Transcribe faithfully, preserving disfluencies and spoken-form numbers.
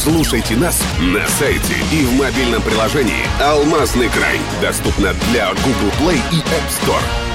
Слушайте нас на сайте и в мобильном приложении «Алмазный край». Доступно для Google Play и App Store.